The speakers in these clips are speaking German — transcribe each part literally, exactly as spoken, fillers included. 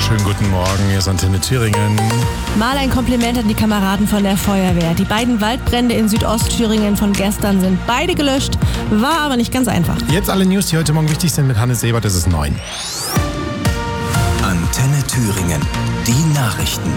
Schönen guten Morgen, hier ist Antenne Thüringen. Mal ein Kompliment an die Kameraden von der Feuerwehr. Die beiden Waldbrände in Südostthüringen von gestern sind beide gelöscht, war aber nicht ganz einfach. Jetzt alle News, die heute Morgen wichtig sind mit Hannes Ebert, es ist neun. Antenne Thüringen, die Nachrichten.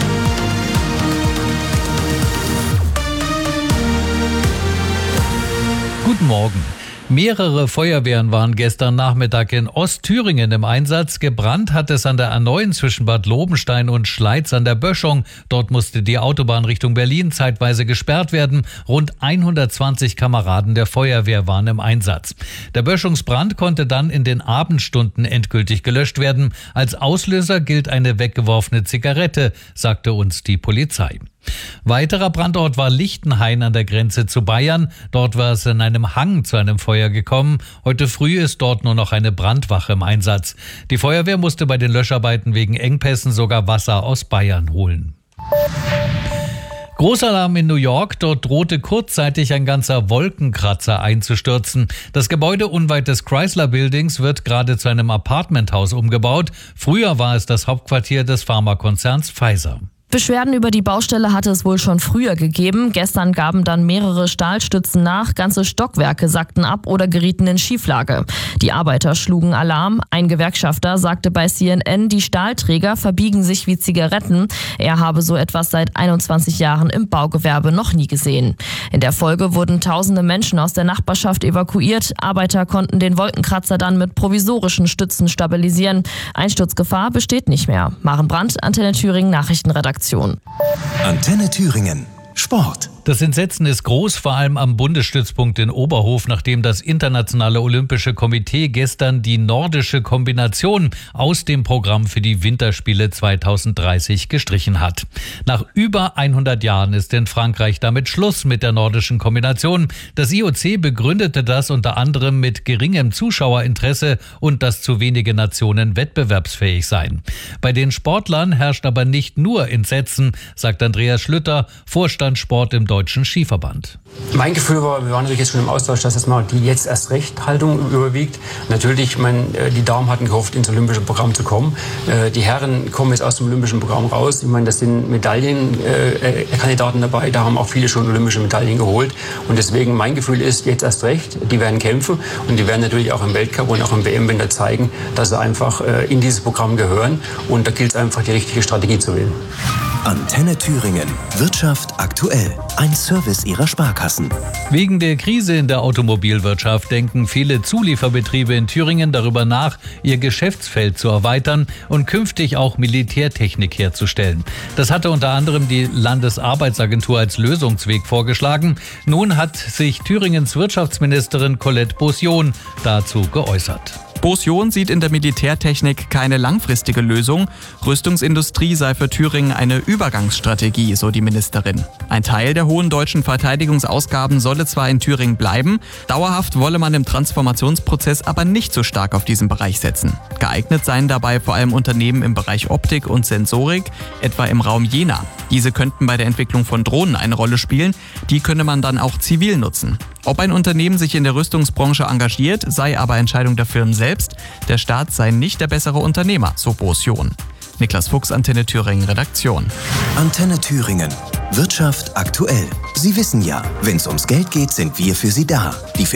Guten Morgen. Mehrere Feuerwehren waren gestern Nachmittag in Ostthüringen im Einsatz. Gebrannt hat es an der A neun zwischen Bad Lobenstein und Schleiz an der Böschung. Dort musste die Autobahn Richtung Berlin zeitweise gesperrt werden. Rund hundertzwanzig Kameraden der Feuerwehr waren im Einsatz. Der Böschungsbrand konnte dann in den Abendstunden endgültig gelöscht werden. Als Auslöser gilt eine weggeworfene Zigarette, sagte uns die Polizei. Weiterer Brandort war Lichtenhain an der Grenze zu Bayern. Dort war es in einem Hang zu einem Feuer gekommen. Heute früh ist dort nur noch eine Brandwache im Einsatz. Die Feuerwehr musste bei den Löscharbeiten wegen Engpässen sogar Wasser aus Bayern holen. Großalarm in New York, dort drohte kurzzeitig ein ganzer Wolkenkratzer einzustürzen. Das Gebäude unweit des Chrysler Buildings wird gerade zu einem Apartmenthaus umgebaut. Früher war es das Hauptquartier des Pharmakonzerns Pfizer. Beschwerden über die Baustelle hatte es wohl schon früher gegeben. Gestern gaben dann mehrere Stahlstützen nach, ganze Stockwerke sackten ab oder gerieten in Schieflage. Die Arbeiter schlugen Alarm. Ein Gewerkschafter sagte bei C N N, die Stahlträger verbiegen sich wie Zigaretten. Er habe so etwas seit einundzwanzig Jahren im Baugewerbe noch nie gesehen. In der Folge wurden tausende Menschen aus der Nachbarschaft evakuiert. Arbeiter konnten den Wolkenkratzer dann mit provisorischen Stützen stabilisieren. Einsturzgefahr besteht nicht mehr. Maren Brandt, Antenne Thüringen, Nachrichtenredaktion. Antenne Thüringen, Sport. Das Entsetzen ist groß, vor allem am Bundesstützpunkt in Oberhof, nachdem das Internationale Olympische Komitee gestern die nordische Kombination aus dem Programm für die Winterspiele zweitausenddreißig gestrichen hat. Nach über hundert Jahren ist in Frankreich damit Schluss mit der nordischen Kombination. Das I O C begründete das unter anderem mit geringem Zuschauerinteresse und dass zu wenige Nationen wettbewerbsfähig seien. Bei den Sportlern herrscht aber nicht nur Entsetzen, sagt Andreas Schlüter, Vorstand Sport im Deutschen Skiverband. Mein Gefühl war, wir waren natürlich jetzt schon im Austausch, dass das mal die jetzt erst recht Haltung überwiegt. Natürlich, mein, die Damen hatten gehofft, ins olympische Programm zu kommen. Die Herren kommen jetzt aus dem olympischen Programm raus. Ich meine, das sind Medaillenkandidaten dabei. Da haben auch viele schon olympische Medaillen geholt. Und deswegen, mein Gefühl ist, jetzt erst recht, die werden kämpfen. Und die werden natürlich auch im Weltcup und auch im W M-Winter zeigen, dass sie einfach in dieses Programm gehören. Und da gilt es einfach, die richtige Strategie zu wählen. Antenne Thüringen, Wirtschaft aktuell. Ein Service ihrer Sparkassen. Wegen der Krise in der Automobilwirtschaft denken viele Zulieferbetriebe in Thüringen darüber nach, ihr Geschäftsfeld zu erweitern und künftig auch Militärtechnik herzustellen. Das hatte unter anderem die Landesarbeitsagentur als Lösungsweg vorgeschlagen. Nun hat sich Thüringens Wirtschaftsministerin Colette Beausion dazu geäußert. Beausion sieht in der Militärtechnik keine langfristige Lösung. Rüstungsindustrie sei für Thüringen eine Übergangsstrategie, so die Ministerin. Ein Teil der hohen deutschen Verteidigungsausgaben solle zwar in Thüringen bleiben, dauerhaft wolle man im Transformationsprozess aber nicht so stark auf diesen Bereich setzen. Geeignet seien dabei vor allem Unternehmen im Bereich Optik und Sensorik, etwa im Raum Jena. Diese könnten bei der Entwicklung von Drohnen eine Rolle spielen, die könne man dann auch zivil nutzen. Ob ein Unternehmen sich in der Rüstungsbranche engagiert, sei aber Entscheidung der Firmen selbst. Der Staat sei nicht der bessere Unternehmer, so Beausion. Niklas Fuchs, Antenne Thüringen, Redaktion. Antenne Thüringen, Wirtschaft aktuell. Sie wissen ja, wenn es ums Geld geht, sind wir für Sie da. Die